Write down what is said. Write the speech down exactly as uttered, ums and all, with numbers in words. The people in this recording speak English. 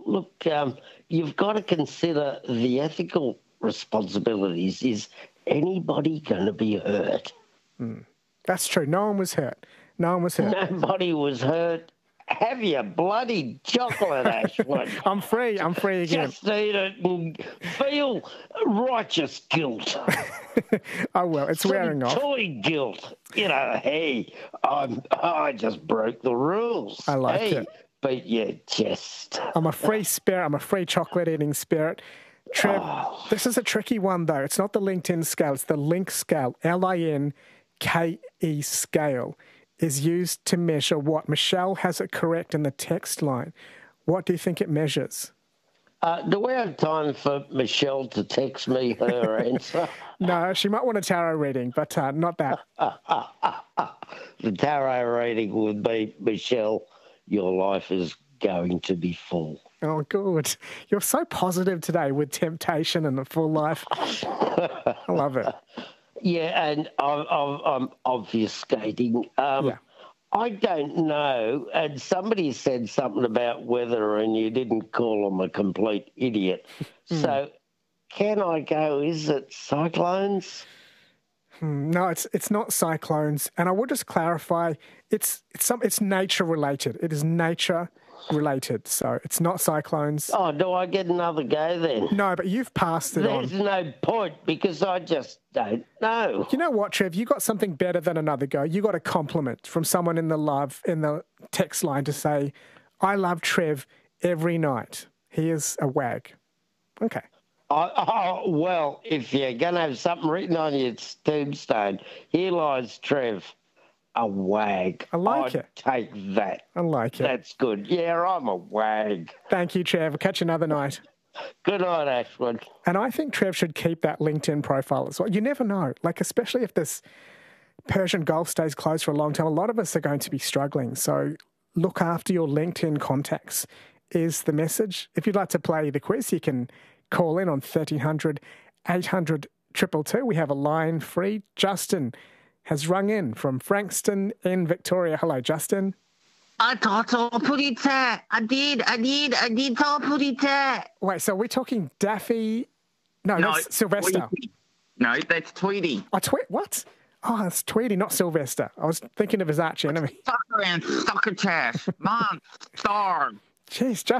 look, um, you've got to consider the ethical responsibilities. Is anybody going to be hurt? Mm. That's true. No one was hurt. No one was hurt. Nobody was hurt. Have your bloody chocolate, Ashwood. I'm free. I'm free again. Just eat it and feel righteous guilt. Oh, well, it's Some wearing off. toy guilt. You know, hey, I'm, I just broke the rules. I like hey, it. Beat your chest. I'm a free spirit. I'm a free chocolate-eating spirit. Trev, oh. This is a tricky one, though. It's not the LinkedIn scale. It's the Link scale. L I N K E scale is used to measure what? Michelle has it correct in the text line. What do you think it measures? Uh, do we have time for Michelle to text me her answer? No, she might want a tarot reading, but uh, not that. The tarot reading would be, Michelle, your life is going to be full. Oh, good. You're so positive today with temptation and the full life. I love it. Yeah, and I'm, I'm, I'm obfuscating. Um, yeah. I don't know. And somebody said something about weather and you didn't call them a complete idiot. Mm. So can I go, is it cyclones? Hmm, no, it's it's not cyclones. And I will just clarify, it's it's some it's nature related. It is nature related. So it's not cyclones. Oh, do I get another go then? No, but you've passed it There's on. no point because I just don't know. You know what, Trev? You got something better than another go. You got a compliment from someone in the love in the text line to say, I love Trev every night. He is a wag. Okay. Oh, oh, well, if you're going to have something written on your tombstone, here lies Trev, a wag. I like I'd it. take that. I like it. That's good. Yeah, I'm a wag. Thank you, Trev. We'll catch you another night. Good night, Ashwood. And I think Trev should keep that LinkedIn profile as well. You never know. Like, especially if this Persian Gulf stays closed for a long time, a lot of us are going to be struggling. So look after your LinkedIn contacts is the message. If you'd like to play the quiz, you can call in on thirteen hundred, eight hundred, two two two. We have a line free. Justin has rung in from Frankston in Victoria. Hello, Justin. I thought I'll put it there. I did, I did, I did I'll put it there. Wait, so we're talking Daffy? No, no that's Sylvester. Tweety. No, that's Tweety. Oh, Tweet? What? Oh, it's Tweety, not Sylvester. I was thinking of his arch enemy. Sucker and succotash. Mom, starve. Jeez, Justin.